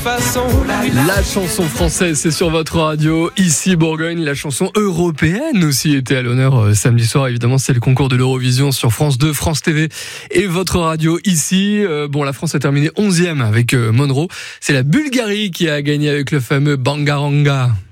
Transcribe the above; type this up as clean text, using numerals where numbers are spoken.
La chanson française, c'est sur votre radio, ici Bourgogne. La chanson européenne aussi était à l'honneur samedi soir. Évidemment, c'est le concours de l'Eurovision sur France 2, France TV et votre radio ici. La France a terminé 11e avec Monroe. C'est la Bulgarie qui a gagné avec le fameux Bangaranga.